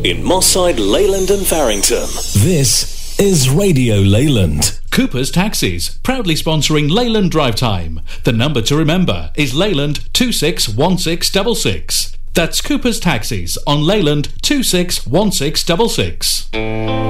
in Moss Side, Leyland and Farrington. This is Radio Leyland. Cooper's Taxis, proudly sponsoring Leyland Drive Time. The number to remember is Leyland 261666. That's Cooper's Taxis on Leyland 261666.